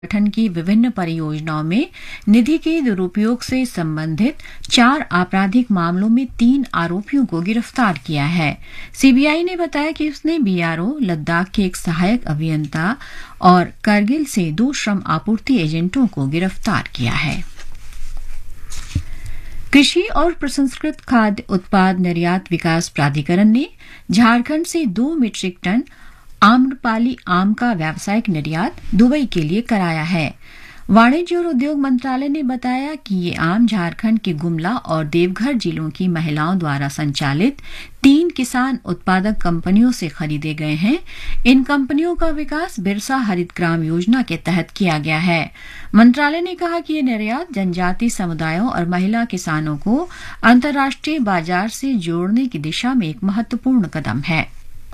संगठन की विभिन्न परियोजनाओं में निधि के दुरुपयोग से संबंधित 4 आपराधिक मामलों में 3 आरोपियों को गिरफ्तार किया है। सीबीआई ने बताया कि उसने बीआरओ, लद्दाख के एक सहायक अभियंता और करगिल से 2 श्रम आपूर्ति एजेंटों को गिरफ्तार किया है। कृषि और प्रसंस्कृत खाद्य उत्पाद निर्यात विकास प्राधिकरण ने झारखंड से 2 मीट्रिक टन आम्रपाली आम का व्यावसायिक निर्यात दुबई के लिए कराया है। वाणिज्य और उद्योग मंत्रालय ने बताया कि ये आम झारखंड के गुमला और देवघर जिलों की महिलाओं द्वारा संचालित 3 किसान उत्पादक कंपनियों से खरीदे गए हैं। इन कंपनियों का विकास बिरसा हरित ग्राम योजना के तहत किया गया है। मंत्रालय ने कहा कि ये निर्यात जनजातीय समुदायों और महिला किसानों को अंतर्राष्ट्रीय बाजार से जोड़ने की दिशा में एक महत्वपूर्ण कदम है।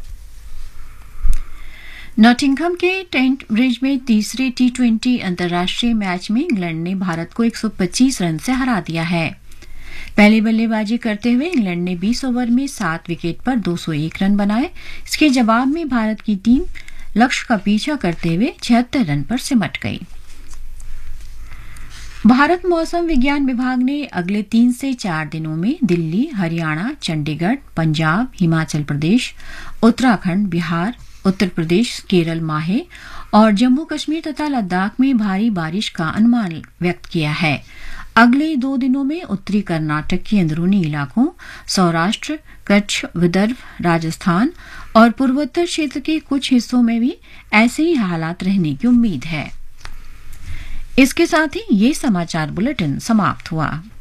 नॉटिंघम के टेंट ब्रिज में तीसरे T20 अंतर्राष्ट्रीय मैच में इंग्लैंड ने भारत को 125 रन से हरा दिया है। पहली बल्लेबाजी करते हुए इंग्लैंड ने 20 ओवर में 7 विकेट पर 201 रन बनाए। इसके जवाब में भारत की टीम लक्ष्य का पीछा करते हुए 76 रन पर सिमट गई। भारत मौसम विज्ञान विभाग ने अगले 3 से 4 दिनों में दिल्ली, हरियाणा, चंडीगढ़, पंजाब, हिमाचल प्रदेश, उत्तराखंड, बिहार, उत्तर प्रदेश, केरल, माहे और जम्मू कश्मीर तथा लद्दाख में भारी बारिश का अनुमान व्यक्त किया है। अगले 2 दिनों में उत्तरी कर्नाटक के अंदरूनी इलाकों, सौराष्ट्र, कच्छ, विदर्भ, राजस्थान और पूर्वोत्तर क्षेत्र के कुछ हिस्सों में भी ऐसे ही हालात रहने की उम्मीद है। इसके साथ ही ये समाचार बुलेटिन समाप्त हुआ।